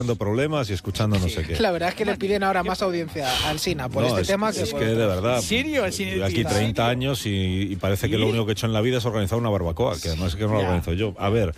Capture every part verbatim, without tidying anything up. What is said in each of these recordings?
problemas y escuchando no sé qué. La verdad es que le piden ahora más audiencia al Sina por no, este es, tema que es por que de verdad. ¿En serio? Yo aquí treinta años y, y parece que ¿Sí? lo único que he hecho en la vida es organizar una barbacoa, que además es que no lo organizo yo. A ver,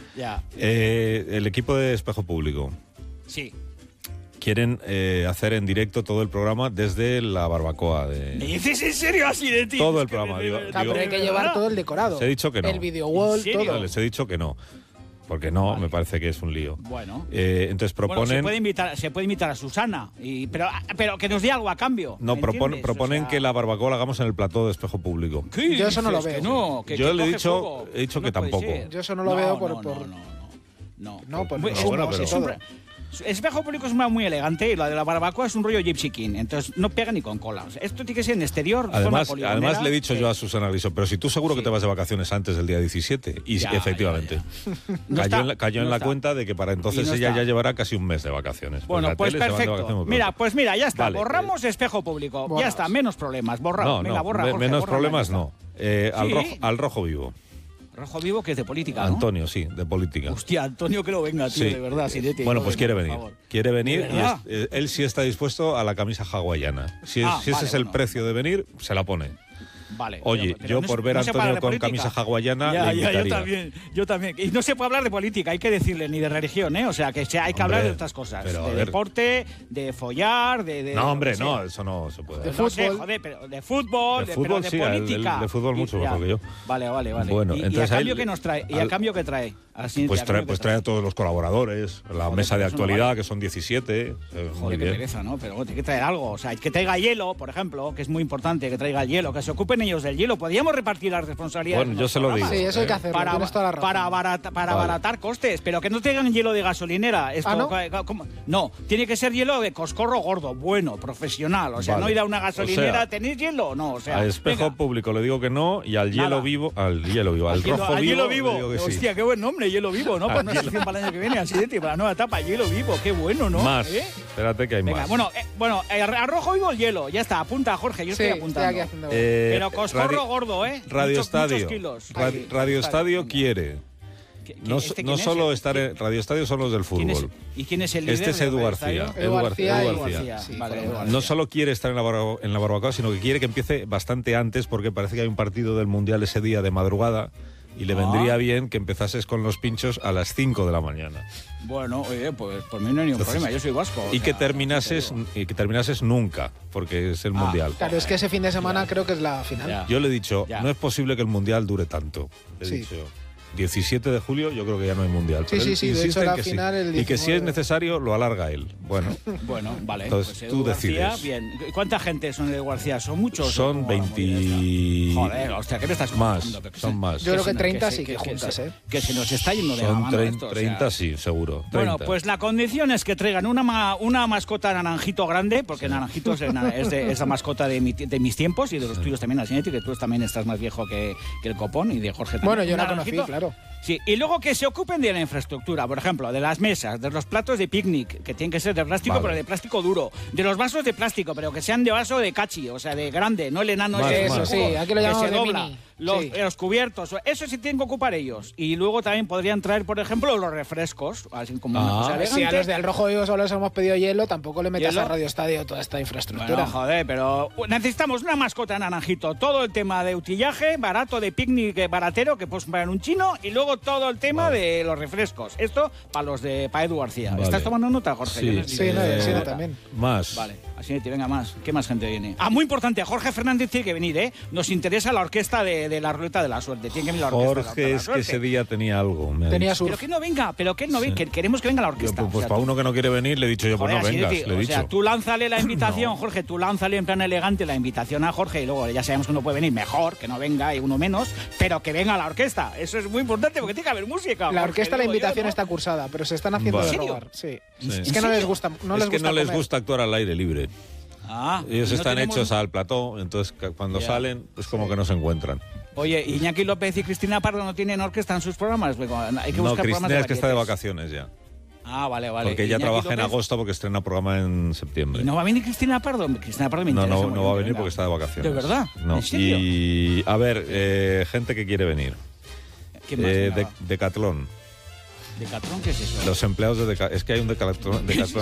eh, el equipo de Espejo Público. Sí. Quieren eh, hacer en directo todo el programa desde la barbacoa. De... ¿Me dices en serio así de ti? Todo el programa. Me, digo, claro, digo, pero hay que llevar todo el decorado. Les he dicho que no. El video wall, todo. Les he dicho que no. Porque no, vale. me parece que es un lío. Bueno. Eh, entonces proponen... Bueno, se puede invitar, se puede invitar a Susana, y, pero, pero que nos dé algo a cambio. No, propon, proponen o sea... que la barbacoa la hagamos en el plató de Espejo Público. ¿Qué? Yo eso no lo veo. Que no, que, Yo que le he dicho, fuego. he dicho no que tampoco. Yo eso no lo no, veo no, por... No, por... no, no. No, no, pues pues no, bueno, pero... es un, Espejo Público es muy elegante y la de la barbacoa es un rollo Gypsy King, entonces no pega ni con cola. O sea, esto tiene que ser en exterior. Además, además le he dicho sí. yo a Susana Griso, pero si tú seguro sí. que te vas de vacaciones antes del día diecisiete. Y ya, efectivamente, ya, ya. No cayó, está, en la, cayó no en la cuenta de que para entonces no ella está. ya llevará casi un mes de vacaciones. Bueno, pues perfecto. Mira, pues mira, ya está. Vale. Borramos Espejo Público. Borras. Ya está, menos problemas. Borramos. No, Venga, no, borra, Jorge, menos borra, problemas no. Eh, ¿Sí? al, rojo, al rojo vivo. Rojo Vivo, que es de política, ¿no? Antonio, sí, de política. Hostia, Antonio, que no venga, tío, sí. de verdad. Sí, de bueno, pues quiere venir. Quiere venir y es, eh, él sí está dispuesto a la camisa hawaiana. Si, es, ah, si vale, ese es bueno. el precio de venir, se la pone. Vale. Oye, pero, yo pero por no ver a Antonio con política. camisa hawaiana ya, le invitaría. Ya, yo también, yo también. Y no se puede hablar de política, hay que decirle, ni de religión, ¿eh? O sea, que se, hay que hombre, hablar de otras cosas. Pero, de deporte, de follar, de... de no, hombre, de no, eso no se puede. De no fútbol. Sé, joder, pero de fútbol, de, fútbol, de, sí, pero de política. El, de fútbol mucho y, mejor que yo. Vale, vale, vale. Bueno, y, entonces y a cambio él, que nos trae, y a al, cambio que trae. Así, pues trae, pues trae a todos los colaboradores, la joder, mesa de actualidad, no vale. que son diecisiete. Eh, joder, muy qué bien. pereza, ¿no? Pero tiene que traer algo. O sea, que traiga hielo, por ejemplo, que es muy importante, que traiga hielo, que se ocupen ellos del hielo. Podríamos repartir las responsabilidades. Bueno, yo se lo digo. Sí, eso hay que hacerlo. Para, toda la razón. para, barata, para vale. abaratar costes, pero que no traigan hielo de gasolinera. Esto, ¿Ah, no? ¿cómo? No, tiene que ser hielo de coscorro gordo, bueno, profesional. O sea, vale. no ir a una gasolinera, o sea, ¿tenéis hielo? No, o sea. Al Espejo venga. Público le digo que no y al hielo Nada. vivo, al hielo vivo, al, al rojo hielo, vivo. Al hielo vivo. Le digo que Hostia, sí. qué buen nombre, hielo vivo, ¿no? Para una sección para el año que viene, así para la nueva etapa, hielo vivo, qué bueno, ¿no? Más. ¿Eh? Espérate que hay venga, más. Bueno, eh, bueno, eh, al rojo vivo el hielo, ya está, apunta Jorge, yo sí, estoy apuntando. Estoy aquí haciendo eh, pero coscorro radio, gordo, ¿eh? Radio muchos, Estadio. Muchos kilos. Radio, radio Estadio quiere. ¿Qué, no este no solo estar en Radio Estadio son los del fútbol. ¿Quién es, ¿Y quién es el líder? Este es Edu García. Edu García. Edu García. García. Sí, vale, Edu García. No solo quiere estar en la, barba, en la barbacoa, sino que quiere que empiece bastante antes, porque parece que hay un partido del Mundial ese día de madrugada y le ah. vendría bien que empezases con los pinchos a las cinco de la mañana. Bueno, oye, pues por mí no hay ningún Entonces, problema, yo soy vasco. Y o que sea, terminases y que terminases nunca, porque es el ah, Mundial. Claro, es que ese fin de semana ya. creo que es la final. Ya. Yo le he dicho, ya. no es posible que el Mundial dure tanto. Le he sí. dicho, diecisiete de julio yo creo que ya no hay Mundial. Sí, sí, sí, de hecho la final el y que si es necesario lo alarga él. Bueno, bueno vale. Entonces pues tú García, decides. Bien. ¿Cuánta gente son de García? ¿Son muchos? Son veinte... Joder, hostia, ¿qué me estás más, contando? son se, más. Yo creo que treinta que sí que, que juntas, que ¿eh? Que se nos está yendo de son la mano treinta, esto, treinta o sea. sí, seguro. treinta. Bueno, pues la condición es que traigan una, ma, una mascota naranjito grande, porque sí. Naranjito es, es, de, es la mascota de, mi, de mis tiempos y de los sí. tuyos también, Asinetti, que tú también estás más viejo que, que el copón y de Jorge también. Bueno, yo la conocí, claro. Sí, y luego que se ocupen de la infraestructura, por ejemplo, de las mesas, de los platos de picnic, que tienen que ser de plástico, vale. pero de plástico duro, de los vasos de plástico, pero que sean de vaso de cachi, o sea, de grande, no el enano más, ese, más. ese Sí, aquí lo llamamos de dobla. mini. Los, sí. los cubiertos, eso sí tienen que ocupar ellos. Y luego también podrían traer, por ejemplo, los refrescos, así como ah, una cosa elegante. Si a los del Rojo Vivo solo les hemos pedido hielo, tampoco le metas ¿Hielo? a Radio Estadio toda esta infraestructura. Bueno, joder, pero necesitamos una mascota naranjito. Todo el tema de utillaje, barato, de picnic baratero, que puedes comprar en un chino, y luego todo el tema vale. de los refrescos. Esto para los de para Edu García. Vale. ¿Estás tomando nota, Jorge? Sí, Yo no sí, sé no, si sí, nota. no, también. Más. Vale, así te venga más. ¿Qué más gente viene? Ah, muy importante, Jorge Fernández tiene que venir, ¿eh? Nos interesa la orquesta de, de la ruleta de la suerte. Tiene que venir la orquesta Jorge de la, de la es que ese día tenía algo. Me tenía Pero que no venga, pero que no venga, sí. que queremos que venga la orquesta. Yo, pues, pues o sea, para tú... uno que no quiere venir le he dicho yo, pues Joder, no vengas, Asinetti, le he o dicho. sea, tú lánzale la invitación, no. Jorge, tú lánzale en plan elegante la invitación a Jorge y luego ya sabemos que uno puede venir mejor, que no venga y uno menos, pero que venga la orquesta. Eso es muy importante porque tiene que haber música. La Jorge, orquesta, la invitación yo, ¿no? está cursada, pero se están haciendo vale. de rogar. Sí. Sí. Es que no les gusta, no es les que gusta no les comer. gusta actuar al aire libre. Ah, Ellos no están tenemos... hechos al plató, entonces cuando yeah. salen es como sí. que no se encuentran. Oye, Iñaki López y Cristina Pardo no tienen orquesta en sus programas. Hay que buscar no, programas Cristina de es que está de vacaciones ya. Ah, vale, vale. Porque ella Iñaki trabaja López... en agosto porque estrena programa en septiembre. ¿Y no va a venir Cristina Pardo? Cristina Pardo me No, interesa. no, no va a venir venga. porque está de vacaciones. ¿De verdad? No. ¿En serio? Y a ver, eh, gente que quiere venir. ¿Quién más? Eh, de, Decatlón. ¿Decathlon qué es eso? Los empleados de Decathlon. Es que hay un Decathlon, Decathlon